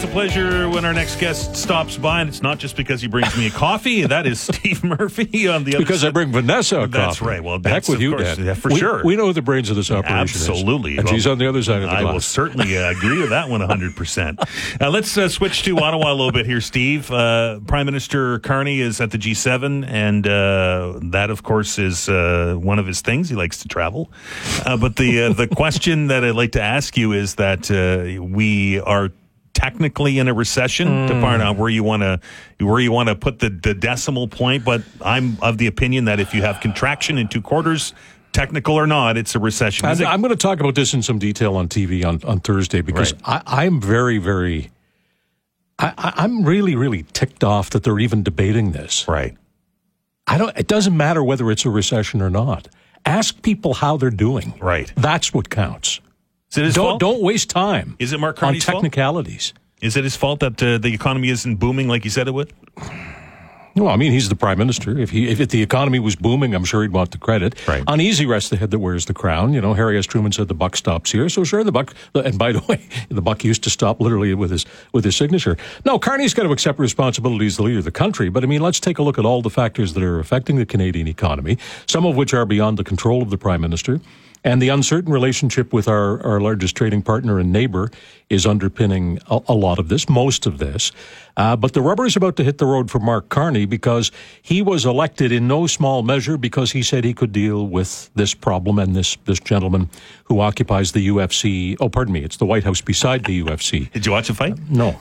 a pleasure when our next guest stops by, and it's not just because he brings me a coffee. That is Steve Murphy on the other because side. I bring Vanessa a coffee. That's right. Well, heck with you, course, Dad. yeah, for sure. We know who the brains of this operation Absolutely. is. And she's on the other side of the glass. I will certainly agree with that one 100%. Let's switch to Ottawa a little bit here, Steve. Prime Minister Carney is at the G7, and that, of course, is one of his things. He likes to travel. But the question that I'd like to ask you is that we are technically in a recession, depending on where you want to put the decimal point. But I'm of the opinion that if you have contraction in 2 quarters, technical or not, it's a recession. I'm going to talk about this in some detail on TV on Thursday because I'm very, very, I'm really, really ticked off that they're even debating this. Right. It doesn't matter whether it's a recession or not. Ask people how they're doing. Right. That's what counts. Is it his fault? Don't waste time. Is it Mark Carney's on technicalities? Fault? Is it his fault that the economy isn't booming like he said it would? Well, I mean, he's the prime minister. If the economy was booming, I'm sure he'd want the credit. Right. On easy rest the head that wears the crown. You know, Harry S. Truman said the buck stops here. So sure, the buck. And by the way, the buck used to stop literally with his signature. No, Carney's got to accept responsibility as the leader of the country. But I mean, let's take a look at all the factors that are affecting the Canadian economy. Some of which are beyond the control of the prime minister. And the uncertain relationship with our largest trading partner and neighbor is underpinning a lot of this, most of this. But the rubber is about to hit the road for Mark Carney because he was elected in no small measure because he said he could deal with this problem and this gentleman who occupies the UFC. Oh, pardon me, it's the White House beside the UFC. Did you watch the fight? No.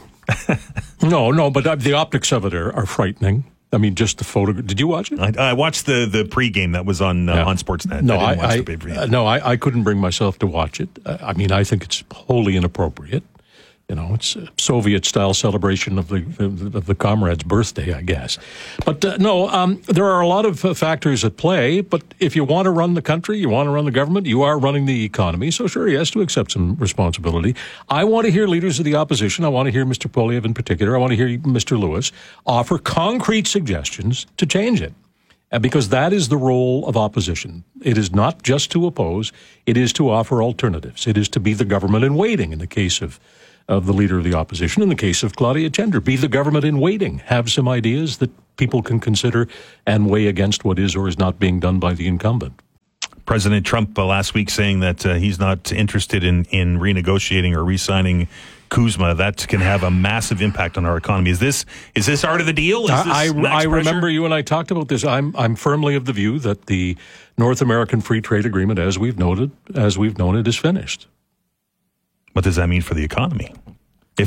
No, but the optics of it are frightening. I mean, just the photo. Did you watch it? I watched the pregame that was on Sportsnet. No, I didn't watch the pay-per-view. I couldn't bring myself to watch it. I mean, I think it's wholly inappropriate. You know, it's a Soviet-style celebration of the comrade's birthday, I guess. But there are a lot of factors at play. But if you want to run the country, you want to run the government, you are running the economy. So sure, he has to accept some responsibility. I want to hear leaders of the opposition. I want to hear Mr. Poilievre in particular. I want to hear Mr. Lewis offer concrete suggestions to change it. Because that is the role of opposition. It is not just to oppose. It is to offer alternatives. It is to be the government in waiting in the case of the leader of the opposition. In the case of Claudia Gender, be the government in waiting. Have some ideas that people can consider and weigh against what is or is not being done by the incumbent. President Trump last week saying that he's not interested in renegotiating or re-signing Kuzma. That can have a massive impact on our economy. Is this art of the deal? I remember you and I talked about this. I'm firmly of the view that the North American Free Trade Agreement, as we've known it, is finished. What does that mean for the economy? Because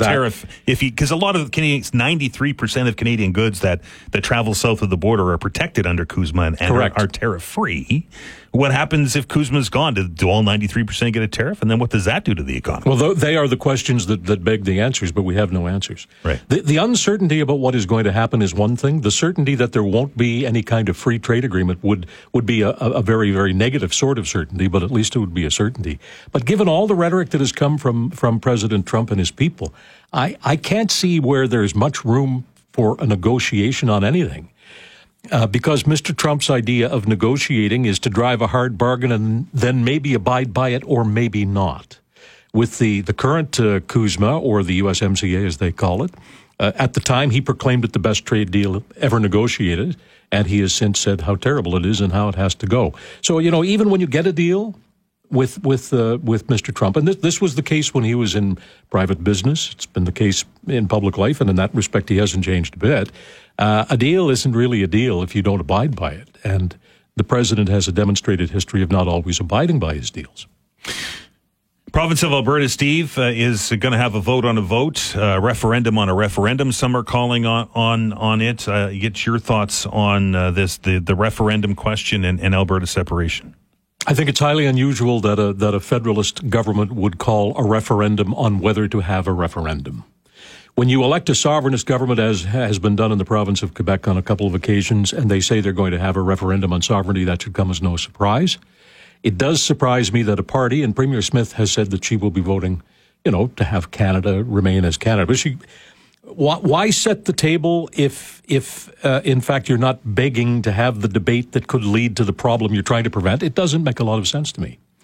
a lot of Canadians, 93% of Canadian goods that travel south of the border are protected under Kuzma and are tariff free. What happens if Kuzma's gone? Do all 93% get a tariff? And then what does that do to the economy? Well, they are the questions that beg the answers, but we have no answers. Right. The uncertainty about what is going to happen is one thing. The certainty that there won't be any kind of free trade agreement would be a very, very negative sort of certainty, but at least it would be a certainty. But given all the rhetoric that has come from President Trump and his people, I can't see where there's much room for a negotiation on anything. Because Mr. Trump's idea of negotiating is to drive a hard bargain and then maybe abide by it or maybe not. With the current Kuzma, or the USMCA as they call it, at the time he proclaimed it the best trade deal ever negotiated, and he has since said how terrible it is and how it has to go. So, you know, even when you get a deal with Mr. Trump, and this was the case when he was in private business, it's been the case in public life, and in that respect he hasn't changed a bit. A deal isn't really a deal if you don't abide by it. And the president has a demonstrated history of not always abiding by his deals. Province of Alberta, Steve, is going to have a vote on a vote, referendum on a referendum. Some are calling on it. Get your thoughts on the referendum question and Alberta separation. I think it's highly unusual that a federalist government would call a referendum on whether to have a referendum. When you elect a sovereignist government, as has been done in the province of Quebec on a couple of occasions, and they say they're going to have a referendum on sovereignty, that should come as no surprise. It does surprise me that a party, and Premier Smith has said that she will be voting, to have Canada remain as Canada. But why set the table if in fact you're not begging to have the debate that could lead to the problem you're trying to prevent? It doesn't make a lot of sense to me.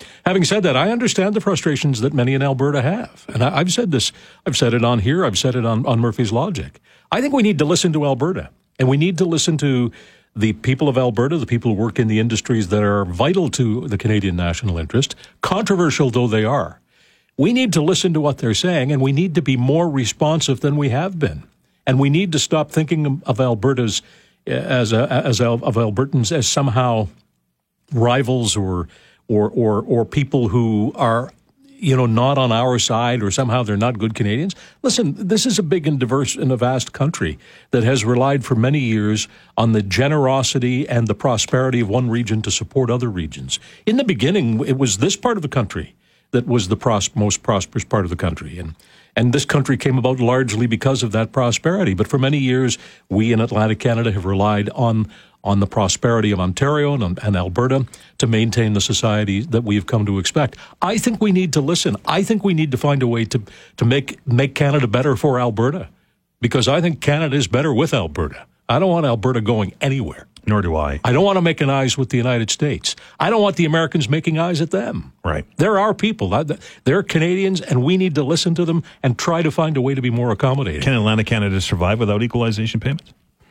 Having said that, I understand the frustrations that many in Alberta have. And I've said this. I've said it on here. I've said it on Murphy's Logic. I think we need to listen to Alberta. And we need to listen to the people of Alberta, the people who work in the industries that are vital to the Canadian national interest, controversial though they are. We need to listen to what they're saying, and we need to be more responsive than we have been. And we need to stop thinking of Albertans as somehow rivals or people who are, not on our side, or somehow they're not good Canadians. Listen, this is a big and diverse and a vast country that has relied for many years on the generosity and the prosperity of one region to support other regions. In the beginning, it was this part of the country that was the most prosperous part of the country. And this country came about largely because of that prosperity. But for many years, we in Atlantic Canada have relied on the prosperity of Ontario and Alberta to maintain the society that we've come to expect. I think we need to listen. I think we need to find a way to make Canada better for Alberta, because I think Canada is better with Alberta. I don't want Alberta going anywhere. Nor do I. I don't want to make an eyes with the United States. I don't want the Americans making eyes at them. Right. They're our people. They're Canadians, and we need to listen to them and try to find a way to be more accommodating. Can Atlantic Canada survive without equalization payments?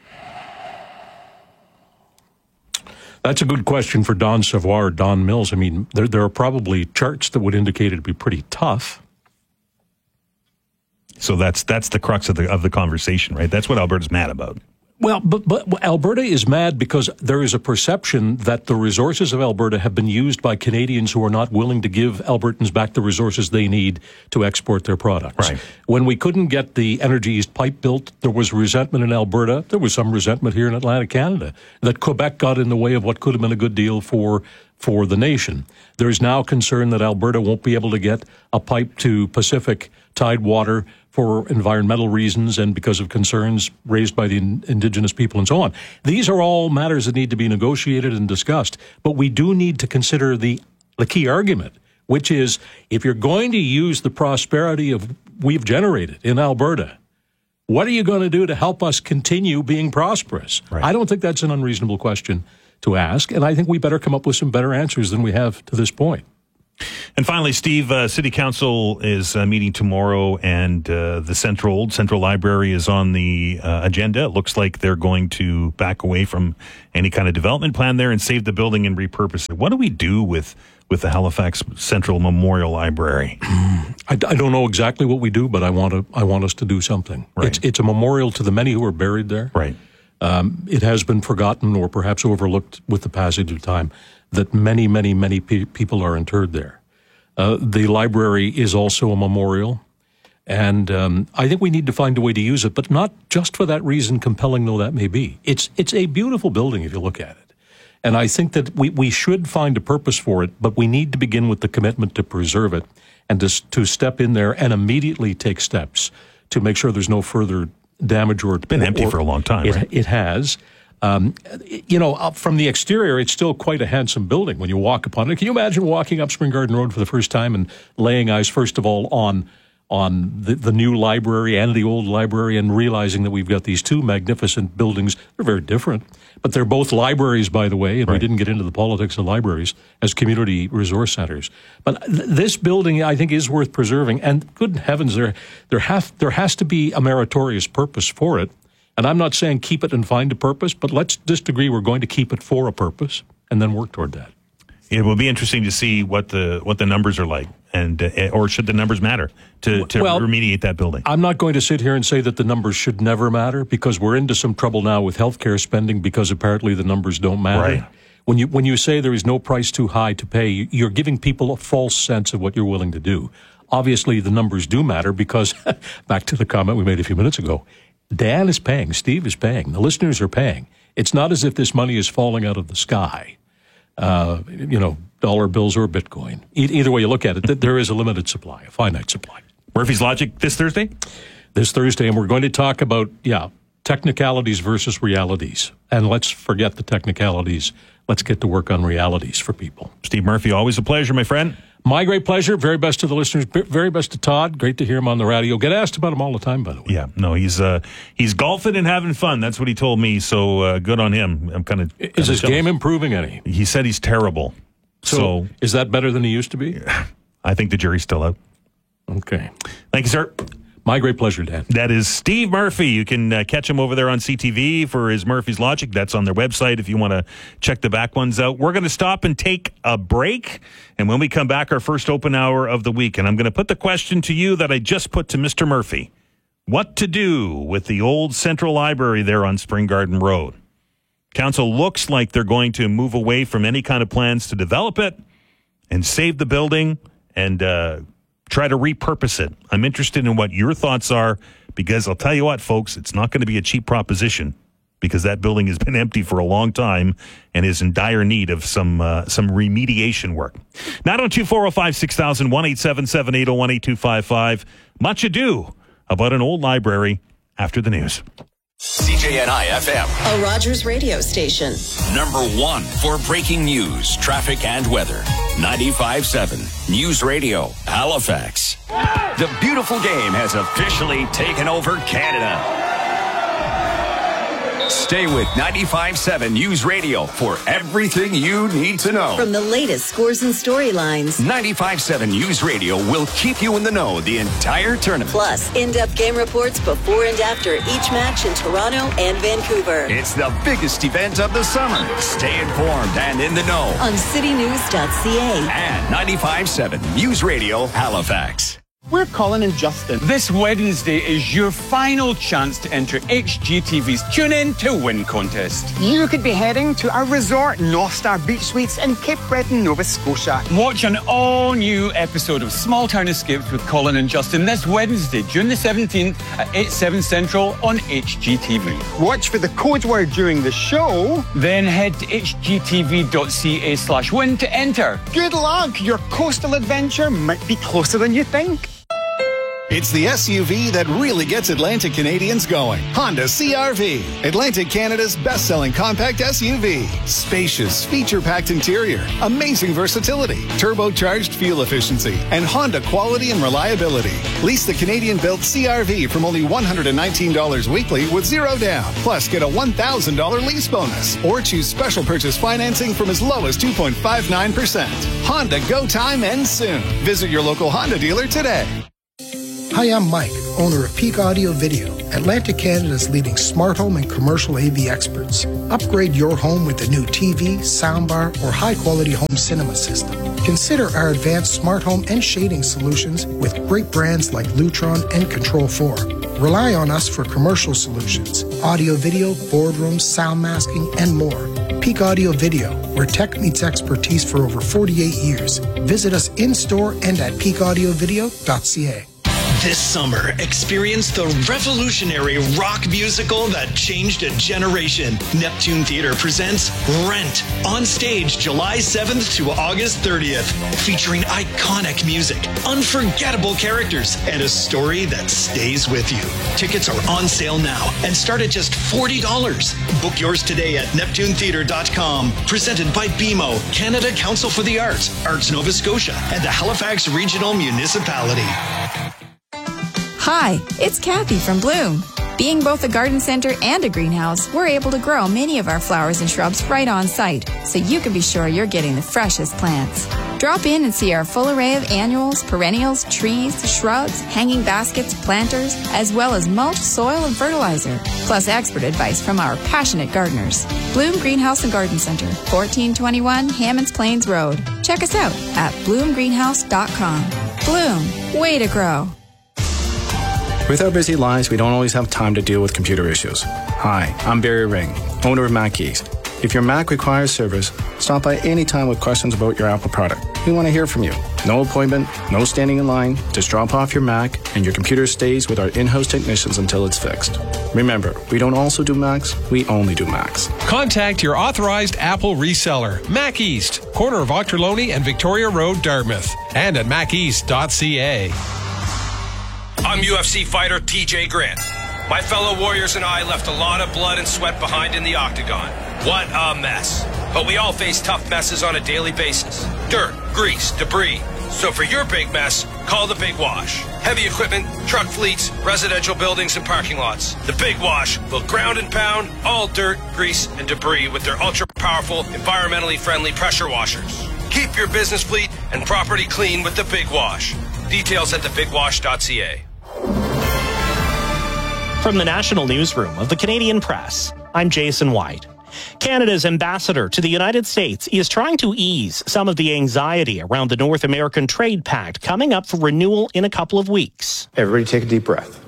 That's a good question for Don Savoie or Don Mills. I mean, there are probably charts that would indicate it'd be pretty tough. So that's the crux of the conversation, right? That's what Alberta's mad about. Well, but Alberta is mad because there is a perception that the resources of Alberta have been used by Canadians who are not willing to give Albertans back the resources they need to export their products. Right. When we couldn't get the Energy East pipe built, there was resentment in Alberta. There was some resentment here in Atlantic Canada that Quebec got in the way of what could have been a good deal for the nation. There is now concern that Alberta won't be able to get a pipe to Pacific Tidewater for environmental reasons and because of concerns raised by the Indigenous people and so on. These are all matters that need to be negotiated and discussed, but we do need to consider the key argument, which is if you're going to use the prosperity we've generated in Alberta, what are you going to do to help us continue being prosperous? Right. I don't think that's an unreasonable question to ask, and I think we better come up with some better answers than we have to this point. And finally, Steve, City Council is meeting tomorrow, and the Old Central Library is on the agenda. It looks like they're going to back away from any kind of development plan there and save the building and repurpose it. What do we do with the Halifax Central Memorial Library? I don't know exactly what we do, but I want us to do something. Right. It's a memorial to the many who are buried there. Right. It has been forgotten or perhaps overlooked with the passage of time that many, many, many people are interred there. The library is also a memorial, and I think we need to find a way to use it, but not just for that reason, compelling though that may be. It's a beautiful building if you look at it. And I think that we should find a purpose for it, but we need to begin with the commitment to preserve it and to step in there and immediately take steps to make sure there's no further damage or... It's been empty for a long time, right? It has. From the exterior, it's still quite a handsome building when you walk upon it. Can you imagine walking up Spring Garden Road for the first time and laying eyes, first of all, on the new library and the old library and realizing that we've got these two magnificent buildings? They're very different, but they're both libraries, by the way, and right. We didn't get into the politics of libraries as community resource centers. But this building, I think, is worth preserving, and good heavens, there has to be a meritorious purpose for it. And I'm not saying keep it and find a purpose, but let's just agree we're going to keep it for a purpose and then work toward that. It will be interesting to see what the numbers are like, and or should the numbers matter to remediate that building. I'm not going to sit here and say that the numbers should never matter, because we're into some trouble now with healthcare spending because apparently the numbers don't matter. Right. When you say there is no price too high to pay, you're giving people a false sense of what you're willing to do. Obviously, the numbers do matter because, back to the comment we made a few minutes ago, Dan is paying, Steve is paying, the listeners are paying. It's not as if this money is falling out of the sky, dollar bills or Bitcoin. Either way you look at it, there is a limited supply, a finite supply. Murphy's Logic this Thursday? This Thursday, and we're going to talk about, technicalities versus realities. And let's forget the technicalities. Let's get to work on realities for people. Steve Murphy, always a pleasure, my friend. My great pleasure. Very best to the listeners. Very best to Todd. Great to hear him on the radio. Get asked about him all the time, by the way. Yeah, no, he's golfing and having fun. That's what he told me. So good on him. I'm kind of. Is his game improving any? He said he's terrible. So is that better than he used to be? I think the jury's still out. Okay. Thank you, sir. My great pleasure, Dan. That is Steve Murphy. You can catch him over there on CTV for his Murphy's Logic. That's on their website if you want to check the back ones out. We're going to stop and take a break. And when we come back, our first open hour of the week. And I'm going to put the question to you that I just put to Mr. Murphy. What to do with the old Central Library there on Spring Garden Road? Council looks like they're going to move away from any kind of plans to develop it and save the building and try to repurpose it. I'm interested in what your thoughts are, because I'll tell you what, folks, it's not going to be a cheap proposition, because that building has been empty for a long time and is in dire need of some remediation work. 902-405-6000, 1-877-801-8255. Much ado about an old library after the news. CJNI FM, a Rogers radio station. number one for breaking news, traffic, and weather. 95.7 News Radio, Halifax. The beautiful game has officially taken over Canada. Stay with 95.7 News Radio for everything you need to know. From the latest scores and storylines, 95.7 News Radio will keep you in the know the entire tournament. plus in-depth game reports before and after each match in Toronto and Vancouver. It's the biggest event of the summer. Stay informed and in the know On citynews.ca. and 95.7 News Radio, Halifax. We're Colin and Justin. This Wednesday is your final chance to enter HGTV's Tune In to Win contest. You could be heading to our resort, North Star Beach Suites in Cape Breton, Nova Scotia. Watch an all-new episode of Small Town Escapes with Colin and Justin this Wednesday, June the 17th at 8/7 Central on HGTV. Watch for the code word during the show. Then head to hgtv.ca/win to enter. Good luck! Your coastal adventure might be closer than you think. It's the SUV that really gets Atlantic Canadians going. Honda CR-V, Atlantic Canada's best-selling compact SUV. Spacious, feature-packed interior, amazing versatility, turbocharged fuel efficiency, and Honda quality and reliability. Lease the Canadian-built CR-V from only $119 weekly with zero down. Plus, get a $1,000 lease bonus. Or choose special purchase financing from as low as 2.59%. Honda Go Time ends soon. Visit your local Honda dealer today. Hi, I'm Mike, owner of Peak Audio Video, Atlantic Canada's leading smart home and commercial AV experts. Upgrade your home with a new TV, soundbar, or high-quality home cinema system. Consider our advanced smart home and shading solutions with great brands like Lutron and Control4. Rely on us for commercial solutions, audio video, boardrooms, sound masking, and more. Peak Audio Video, where tech meets expertise for over 48 years. Visit us in-store and at peakaudiovideo.ca. This summer, experience the revolutionary rock musical that changed a generation. Neptune Theatre presents Rent on stage July 7th to August 30th, featuring iconic music, unforgettable characters, and a story that stays with you. Tickets are on sale now and start at just $40. Book yours today at neptunetheatre.com. Presented by BMO, Canada Council for the Arts, Arts Nova Scotia, and the Halifax Regional Municipality. Hi, it's Kathy from Bloom. Being both a garden center and a greenhouse, we're able to grow many of our flowers and shrubs right on site, so you can be sure you're getting the freshest plants. Drop in and see our full array of annuals, perennials, trees, shrubs, hanging baskets, planters, as well as mulch, soil, and fertilizer, plus expert advice from our passionate gardeners. Bloom Greenhouse and Garden Center, 1421 Hammonds Plains Road. Check us out at bloomgreenhouse.com. Bloom, way to grow. With our busy lives, we don't always have time to deal with computer issues. Hi, I'm Barry Ring, owner of Mac East. If your Mac requires service, stop by anytime with questions about your Apple product. We want to hear from you. No appointment, no standing in line. Just drop off your Mac and your computer stays with our in-house technicians until it's fixed. Remember, we don't also do Macs, we only do Macs. Contact your authorized Apple reseller, Mac East, corner of Ochterlony and Victoria Road, Dartmouth, and at maceast.ca. I'm UFC fighter TJ Grant. My fellow warriors and I left a lot of blood and sweat behind in the octagon. What a mess. But we all face tough messes on a daily basis. Dirt, grease, debris. So for your big mess, call the Big Wash. Heavy equipment, truck fleets, residential buildings, and parking lots. The Big Wash will ground and pound all dirt, grease, and debris with their ultra-powerful, environmentally friendly pressure washers. Keep your business fleet and property clean with The Big Wash. Details at thebigwash.ca. From the National Newsroom of the Canadian Press, I'm Jason White. Canada's ambassador to the United States is trying to ease some of the anxiety around the North American Trade Pact coming up for renewal in a couple of weeks. Everybody take a deep breath.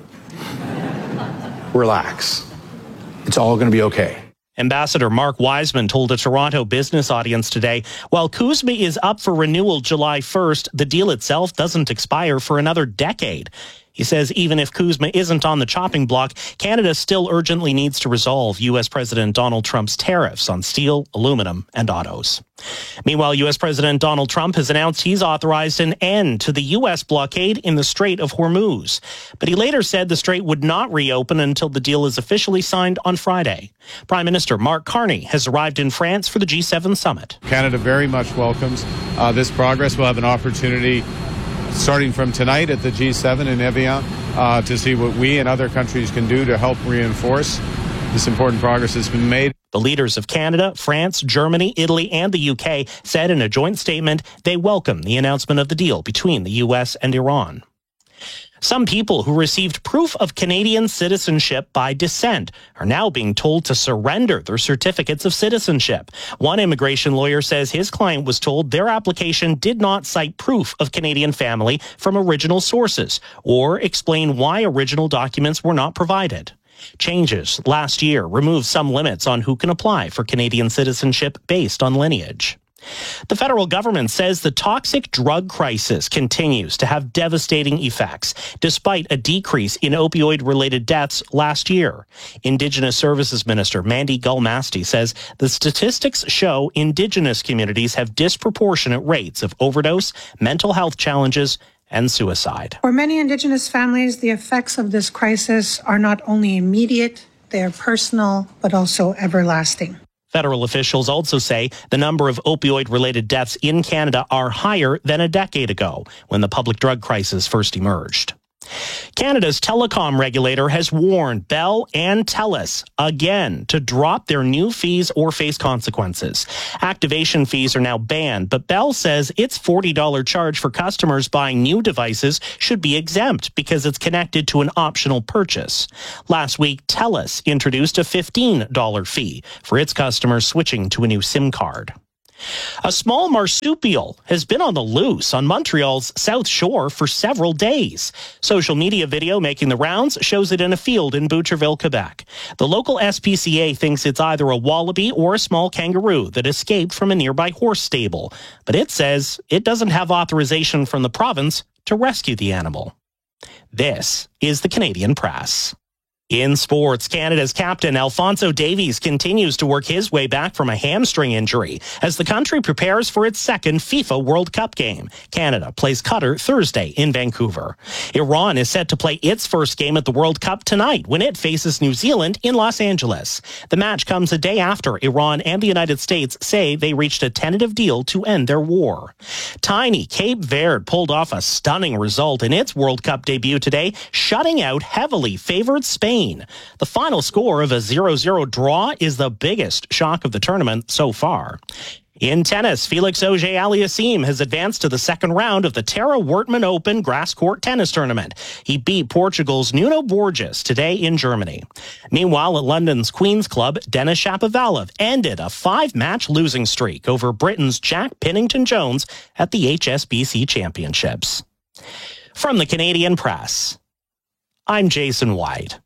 Relax. It's all going to be okay. Ambassador Mark Wiseman told a Toronto business audience today, while CUSMA is up for renewal July 1st, the deal itself doesn't expire for another decade. He says even if CUSMA isn't on the chopping block, Canada still urgently needs to resolve U.S. President Donald Trump's tariffs on steel, aluminum, and autos. Meanwhile, U.S. President Donald Trump has announced he's authorized an end to the U.S. blockade in the Strait of Hormuz. But he later said the strait would not reopen until the deal is officially signed on Friday. Prime Minister Mark Carney has arrived in France for the G7 summit. Canada very much welcomes this progress. We'll have an opportunity starting from tonight at the G7 in Evian to see what we and other countries can do to help reinforce this important progress that's been made. The leaders of Canada, France, Germany, Italy, and the UK said in a joint statement they welcome the announcement of the deal between the US and Iran. Some people who received proof of Canadian citizenship by descent are now being told to surrender their certificates of citizenship. One immigration lawyer says his client was told their application did not cite proof of Canadian family from original sources or explain why original documents were not provided. Changes last year removed some limits on who can apply for Canadian citizenship based on lineage. The federal government says the toxic drug crisis continues to have devastating effects, despite a decrease in opioid-related deaths last year. Indigenous Services Minister Mandy Gulmasti says the statistics show Indigenous communities have disproportionate rates of overdose, mental health challenges, and suicide. For many Indigenous families, the effects of this crisis are not only immediate, they are personal, but also everlasting. Federal officials also say the number of opioid-related deaths in Canada are higher than a decade ago, when the public drug crisis first emerged. Canada's telecom regulator has warned Bell and TELUS again to drop their new fees or face consequences. Activation fees are now banned, but Bell says its $40 charge for customers buying new devices should be exempt because it's connected to an optional purchase. Last week, TELUS introduced a $15 fee for its customers switching to a new SIM card. A small marsupial has been on the loose on Montreal's South Shore for several days. Social media video making the rounds shows it in a field in Boucherville, Quebec. The local SPCA thinks it's either a wallaby or a small kangaroo that escaped from a nearby horse stable, but it says it doesn't have authorization from the province to rescue the animal. This is the Canadian Press. In sports, Canada's captain Alphonso Davies continues to work his way back from a hamstring injury as the country prepares for its second FIFA World Cup game. Canada plays Qatar Thursday in Vancouver. Iran is set to play its first game at the World Cup tonight when it faces New Zealand in Los Angeles. The match comes a day after Iran and the United States say they reached a tentative deal to end their war. Tiny Cape Verde pulled off a stunning result in its World Cup debut today, shutting out heavily favored Spain. The final score of a 0-0 draw is the biggest shock of the tournament so far. In tennis, Felix Auger-Aliassime has advanced to the second round of the Tara Wortmann Open grass court tennis tournament. He beat Portugal's Nuno Borges today in Germany. Meanwhile, at London's Queen's Club, Denis Shapovalov ended a 5-match losing streak over Britain's Jack Pennington-Jones at the HSBC Championships. From the Canadian Press, I'm Jason White.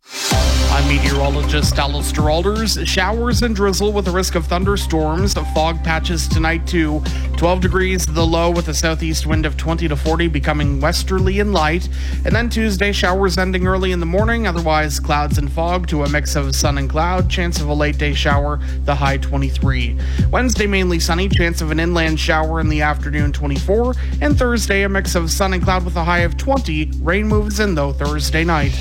I'm meteorologist Alistair Alders. Showers and drizzle with a risk of thunderstorms. Fog patches tonight too. 12 degrees the low with a southeast wind of 20 to 40 becoming westerly and light. And then Tuesday, showers ending early in the morning. Otherwise, clouds and fog to a mix of sun and cloud. Chance of a late day shower, the high 23. Wednesday, mainly sunny. Chance of an inland shower in the afternoon, 24. And Thursday, a mix of sun and cloud with a high of 20. Rain moves in though Thursday night.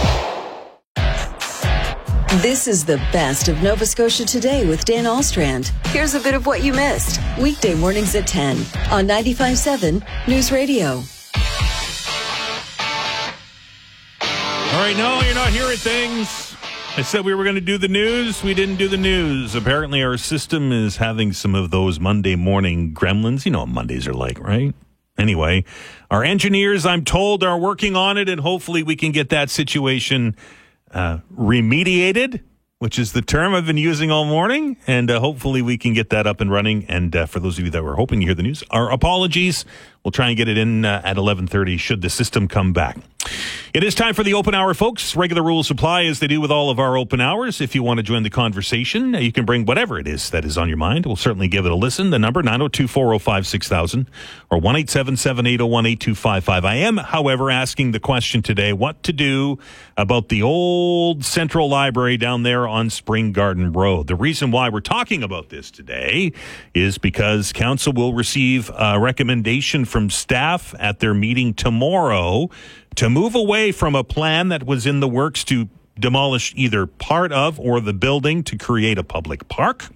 This is the best of Nova Scotia Today with Dan Alstrand. Here's a bit of what you missed. Weekday mornings at 10 on 95.7 News Radio. All right, no, you're not hearing things. I said we were going to do the news. We didn't do the news. Apparently, our system is having some of those Monday morning gremlins. You know what Mondays are like, right? Anyway, our engineers, I'm told, are working on it, and hopefully we can get that situation remediated, which is the term I've been using all morning, and hopefully we can get that up and running. And for those of you that were hoping to hear the news, our apologies. We'll try and get it in at 11:30 should the system come back. It is time for the open hour, folks. Regular rules apply as they do with all of our open hours. If you want to join the conversation, you can bring whatever it is that is on your mind. We'll certainly give it a listen. The number, 902-405-6000 or 1-877-801-8255. I am, however, asking the question today, what to do about the old Central Library down there on Spring Garden Road. The reason why we're talking about this today is because council will receive a recommendation from staff at their meeting tomorrow to move away from a plan that was in the works to demolish either part of or the building to create a public park.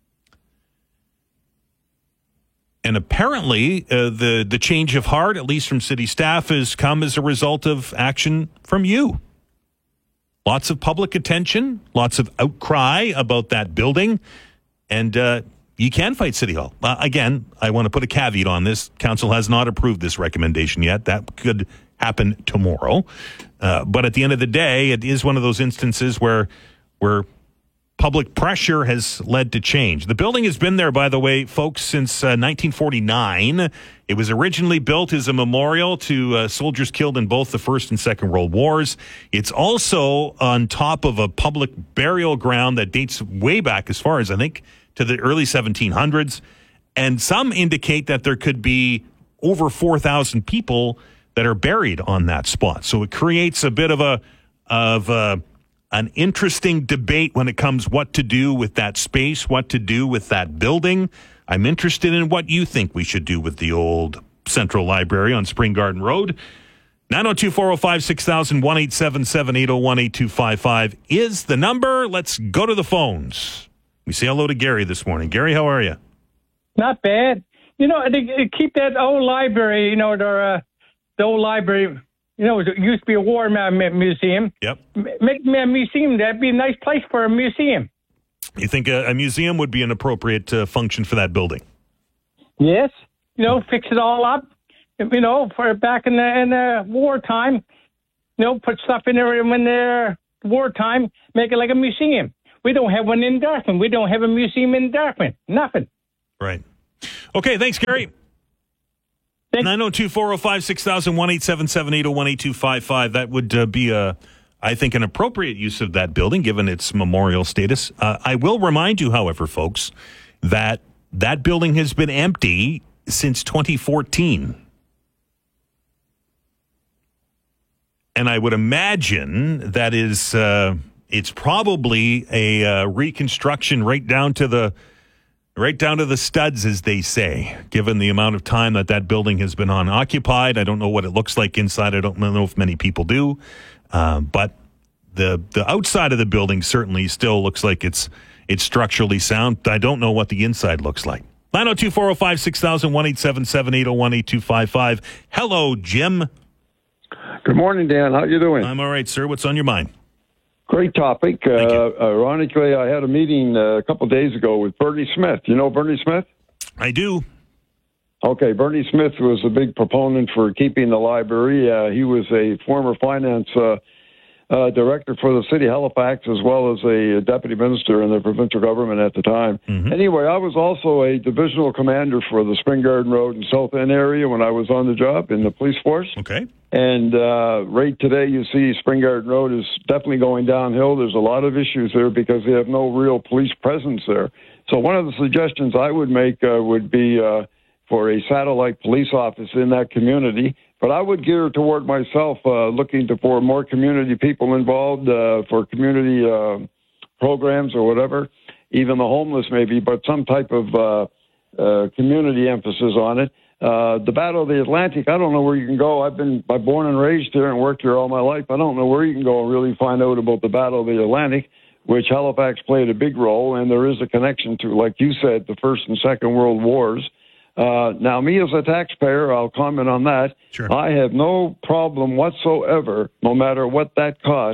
And apparently, the change of heart, at least from city staff, has come as a result of action from you. Lots of public attention, lots of outcry about that building, and you can fight City Hall. Again, I want to put a caveat on this. Council has not approved this recommendation yet. That could happen tomorrow. But at the end of the day, it is one of those instances where public pressure has led to change. The building has been there, by the way, folks, since 1949. It was originally built as a memorial to soldiers killed in both the First and Second World Wars. It's also on top of a public burial ground that dates way back, as far as I think, to the early 1700s. And some indicate that there could be over 4,000 people that are buried on that spot. So it creates a bit of an interesting debate when it comes what to do with that space, what to do with that building. I'm interested in what you think we should do with the old Central Library on Spring Garden Road. 902-405-6000, 1-877-801-8255 is the number. Let's go to the phones. We say hello to Gary this morning. Gary, how are you? Not bad. You know, they keep that old library, you know, the old library, you know, it used to be a war museum. Yep. Make me a museum. That'd be a nice place for a museum. You think a museum would be an appropriate function for that building? Yes. You know, fix it all up. You know, for back in the wartime. You know, put stuff in there when the wartime. Make it like a museum. We don't have one in Dartmouth. We don't have a museum in Dartmouth. Nothing. Right. Okay, thanks, Gary. 902-405-6000, 1-877-801-8255. That would be, I think, an appropriate use of that building, given its memorial status. I will remind you, however, folks, that that building has been empty since 2014. And I would imagine that is, it's probably a reconstruction right down to the studs, as they say, given the amount of time that building has been unoccupied. I don't know what it looks like inside. I don't know if many people do. But the outside of the building certainly still looks like it's structurally sound. I don't know what the inside looks like. 902-405-6000, 1-877-801-8255. Hello, Jim. Good morning, Dan. How you doing? I'm all right, sir. What's on your mind? Great topic. Ironically, I had a meeting a couple of days ago with Bernie Smith. You know Bernie Smith? I do. Okay, Bernie Smith was a big proponent for keeping the library. He was a former finance director for the city of Halifax, as well as a deputy minister in the provincial government at the time. Mm-hmm. Anyway, I was also a divisional commander for the Spring Garden Road and South End area when I was on the job in the police force. Okay. And right today, you see Spring Garden Road is definitely going downhill. There's a lot of issues there because they have no real police presence there. So one of the suggestions I would make would be for a satellite police office in that community. But I would gear toward myself looking for more community people involved for community programs or whatever, even the homeless maybe, but some type of community emphasis on it. The Battle of the Atlantic, I don't know where you can go. I've born and raised here and worked here all my life. I don't know where you can go and really find out about the Battle of the Atlantic, which Halifax played a big role, and there is a connection to, like you said, the First and Second World Wars. Now, me as a taxpayer, I'll comment on that. Sure. I have no problem whatsoever, no matter what that costs,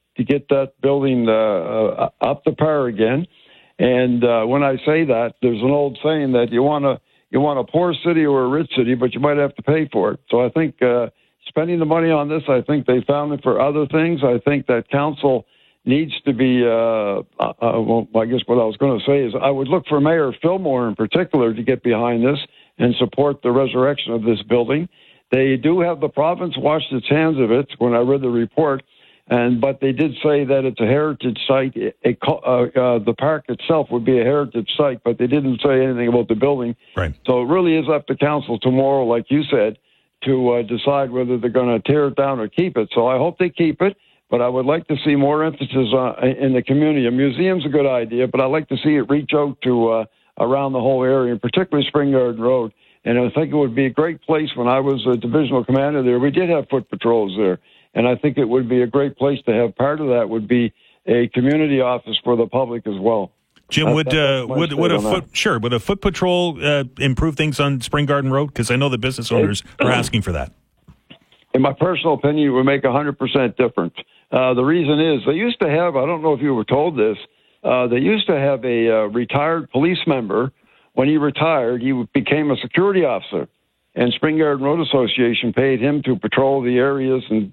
to get that building up to par again. And when I say that, there's an old saying that you want a poor city or a rich city, but you might have to pay for it. So I think spending the money on this, I think they found it for other things. I think that council needs to be, well, I guess what I was going to say is I would look for Mayor Fillmore in particular to get behind this and support the resurrection of this building. They do have the province washed its hands of it when I read the report, but they did say that it's a heritage site. The park itself would be a heritage site, but they didn't say anything about the building. Right. So it really is up to council tomorrow, like you said, to decide whether they're going to tear it down or keep it. So I hope they keep it, but I would like to see more emphasis in the community. A museum's a good idea, but I'd like to see it reach out to around the whole area, and particularly Spring Garden Road. And I think it would be a great place. When I was a divisional commander there, we did have foot patrols there. And I think it would be a great place to have. Part of that would be a community office for the public as well. Jim, would a foot patrol improve things on Spring Garden Road? Because I know the business owners are asking for that. In my personal opinion, it would make 100% difference. The reason is they used to have, I don't know if you were told this, they used to have a retired police member. When he retired, he became a security officer, and Spring Garden Road Association paid him to patrol the areas and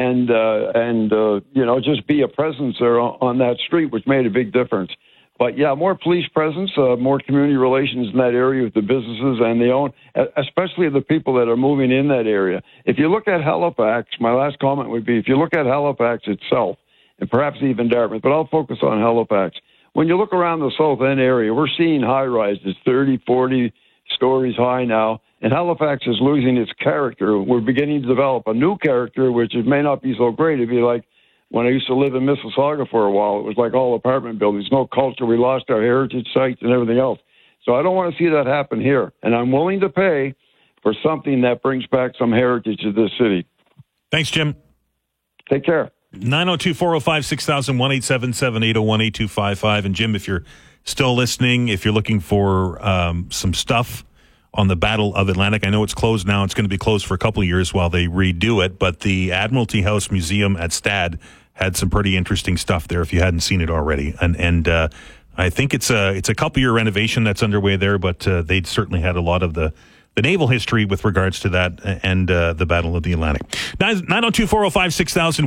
just be a presence there on that street, which made a big difference. But yeah, more police presence, more community relations in that area with the businesses and the own, especially the people that are moving in that area. If you look at Halifax, my last comment would be, if you look at Halifax itself, and perhaps even Dartmouth, but I'll focus on Halifax. When you look around the South End area, we're seeing high-rises, 30, 40 stories high now, and Halifax is losing its character. We're beginning to develop a new character, which it may not be so great. It'd be like when I used to live in Mississauga for a while. It was like all apartment buildings, no culture. We lost our heritage sites and everything else. So I don't want to see that happen here, and I'm willing to pay for something that brings back some heritage to this city. Thanks, Jim. Take care. 902-405-6000, 1-877-801-8255. And Jim, if you're still listening, if you're looking for some stuff on the Battle of Atlantic, I know it's closed now. It's going to be closed for a couple of years while they redo it. But the Admiralty House Museum at Stad had some pretty interesting stuff there if you hadn't seen it already. And I think it's a couple-year renovation that's underway there, but they certainly had a lot of the naval history with regards to that and the Battle of the Atlantic. 902-405-6000,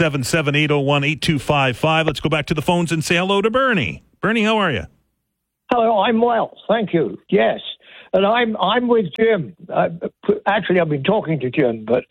1-877-801-8255. Let's go back to the phones and say hello to Bernie. Bernie, how are you? Hello, I'm well, thank you. Yes, and I'm with Jim. Actually, I've been talking to Jim, but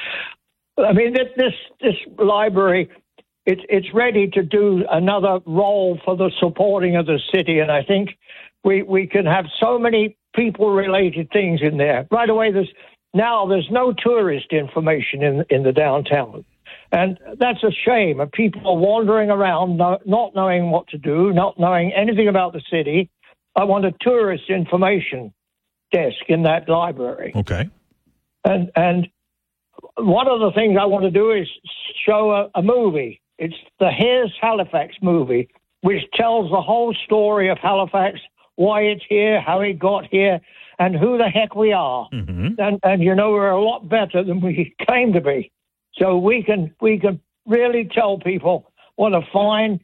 I mean this library, it's ready to do another role for the supporting of the city, and I think we can have so many people-related things in there. Right away, there's no tourist information in the downtown. And that's a shame. People are wandering around, not knowing what to do, not knowing anything about the city. I want a tourist information desk in that library. Okay. And one of the things I want to do is show a movie. It's the Here's Halifax movie, which tells the whole story of Halifax, why it's here, how it got here, and who the heck we are. Mm-hmm. And we're a lot better than we claim to be. So we can really tell people what a fine,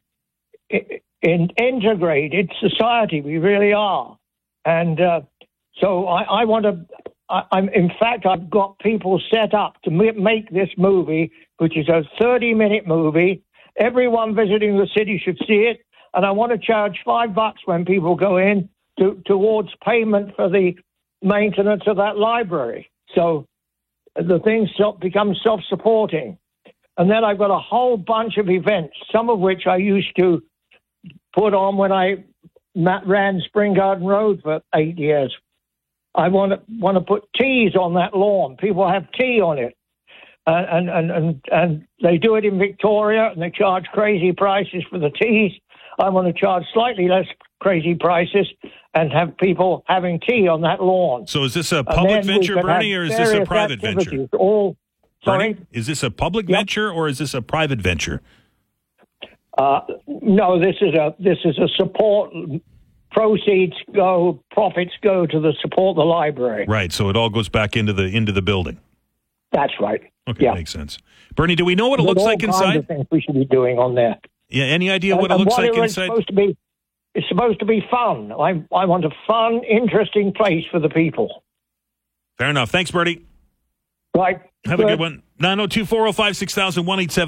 integrated society we really are. And so I want to. In fact, I've got people set up to make this movie, which is a 30-minute movie. Everyone visiting the city should see it. And I want to charge $5 when people go in towards payment for the maintenance of that library. So the thing becomes self-supporting. And then I've got a whole bunch of events, some of which I used to put on when I ran Spring Garden Road for 8 years. I want to put teas on that lawn. People have tea on it. And they do it in Victoria, and they charge crazy prices for the teas. I want to charge slightly less crazy prices and have people having tea on that lawn. So is this a public venture, Bernie, or is this a private venture? Sorry? Bernie, is this a public venture or is this a private venture? No, this is a support. Profits go to support the library. Right, so it all goes back into the building. That's right. Okay, Yeah. makes sense. Bernie, do we know what it looks like All kinds inside? of things we should be doing on there. Yeah, any idea what it looks like inside? It's supposed to be fun. I want a fun, interesting place for the people. Fair enough. Thanks, Bertie. Right. Have a good one. 902-405-6000,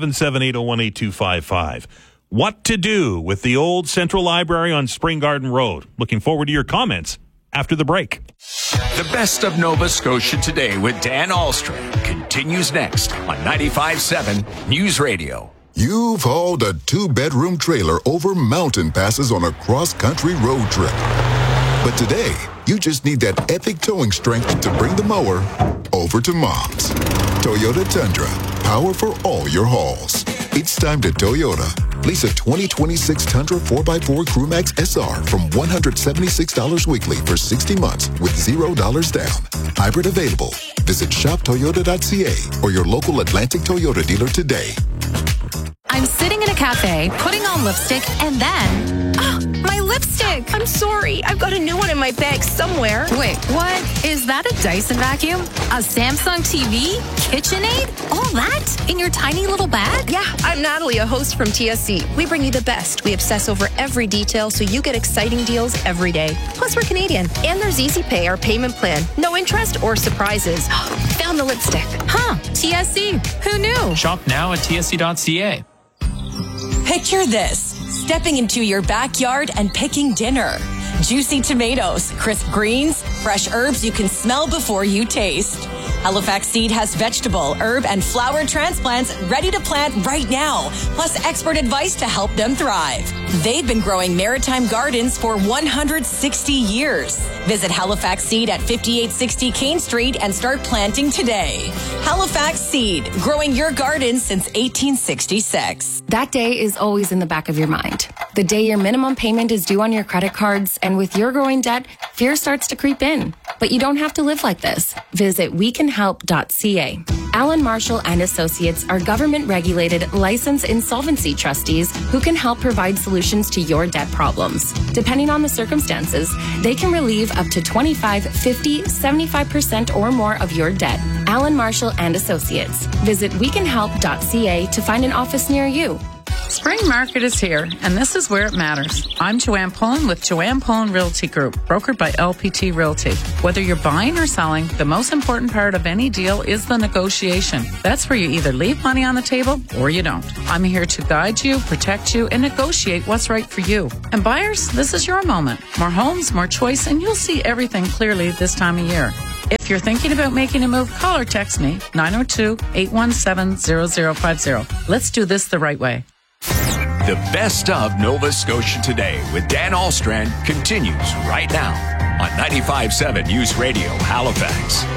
1-877-780-1825. What to do with the old Central Library on Spring Garden Road? Looking forward to your comments after the break. The best of Nova Scotia today with Dan Alstrand continues next on 95.7 News Radio. You've hauled a 2-bedroom trailer over mountain passes on a cross-country road trip. But today, you just need that epic towing strength to bring the mower over to Mom's. Toyota Tundra, power for all your hauls. It's time to Toyota. Lease a 2026 Tundra 4x4 Crewmax SR from $176 weekly for 60 months with $0 down. Hybrid available. Visit shoptoyota.ca or your local Atlantic Toyota dealer today. I'm sitting in a cafe, putting on lipstick, and then... my lipstick! I'm sorry. I've got a new one in my bag somewhere. Wait, what? Is that a Dyson vacuum? A Samsung TV? KitchenAid? All that? In your tiny little bag? Yeah, I'm Natalie, a host from TSC. We bring you the best. We obsess over every detail so you get exciting deals every day. Plus, we're Canadian. And there's Easy Pay, our payment plan. No interest or surprises. Found the lipstick. Huh, TSC. Who knew? Shop now at tsc.ca. Picture this, stepping into your backyard and picking dinner. Juicy tomatoes, crisp greens, fresh herbs you can smell before you taste. Halifax Seed has vegetable, herb, and flower transplants ready to plant right now, plus expert advice to help them thrive. They've been growing maritime gardens for 160 years. Visit Halifax Seed at 5860 Kane Street and start planting today. Halifax Seed, growing your garden since 1866. That day is always in the back of your mind. The day your minimum payment is due on your credit cards, and with your growing debt, fear starts to creep in. But you don't have to live like this. Visit wecanhelp.ca. Allen Marshall and Associates are government-regulated, licensed insolvency trustees who can help provide solutions to your debt problems. Depending on the circumstances, they can relieve up to 25, 50, 75% or more of your debt. Allen Marshall and Associates. Visit wecanhelp.ca to find an office near you. Spring Market is here, and this is where it matters. I'm Joanne Pullen with Joanne Pullen Realty Group, brokered by LPT Realty. Whether you're buying or selling, the most important part of any deal is the negotiation. That's where you either leave money on the table or you don't. I'm here to guide you, protect you, and negotiate what's right for you. And buyers, this is your moment. More homes, more choice, and you'll see everything clearly this time of year. If you're thinking about making a move, call or text me, 902-817-0050. Let's do this the right way. The best of Nova Scotia today with Dan Alstrand continues right now on 95.7 News Radio Halifax.